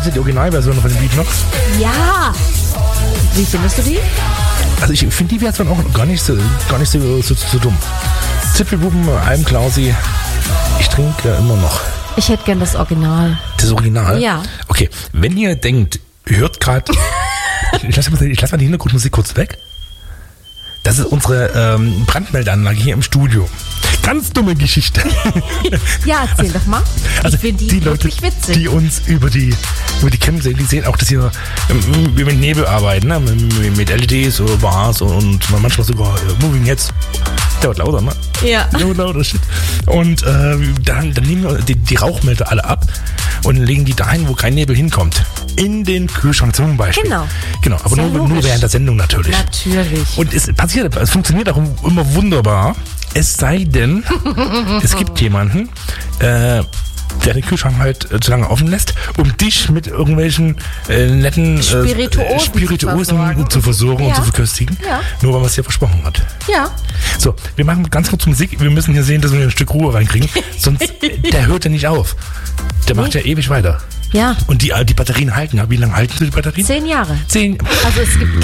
das ist die Originalversion von dem Lied noch. Ja. Wie findest du die? Also ich finde die Version auch gar nicht so dumm. Zipfelbuben, Almklausi, ich trinke ja immer noch. Ich hätte gern das Original. Das Original? Ja. Okay, wenn ihr denkt, hört gerade, ich lasse mal die Hintergrundmusik kurz weg. Das ist unsere Brandmeldeanlage hier im Studio. Ganz dumme Geschichte. Ja, erzähl doch mal. Also ich finde die Leute, wirklich witzig. die uns über die Cam sehen, die sehen auch, dass wir mit Nebel arbeiten, ne? mit LEDs oder Bars und manchmal sogar Moving Heads. Der wird lauter, ne? Ja. Der wird lauter, shit. Und dann nehmen wir die Rauchmelder alle ab und legen die dahin, wo kein Nebel hinkommt. In den Kühlschrank zum Beispiel. Genau, aber nur während der Sendung natürlich. Natürlich. Und es funktioniert auch immer wunderbar. Es sei denn, es gibt jemanden, der den Kühlschrank halt zu lange offen lässt, um dich mit irgendwelchen netten Spirituosen zu versorgen und zu verköstigen. Ja. Nur weil man es dir versprochen hat. Ja. So, wir machen ganz kurz Musik. Wir müssen hier sehen, dass wir ein Stück Ruhe reinkriegen. Sonst, der hört ja nicht auf. Der macht ja ewig weiter. Ja. Und die Batterien halten ja. Wie lange halten so die Batterien? 10 Jahre. 10. Also es gibt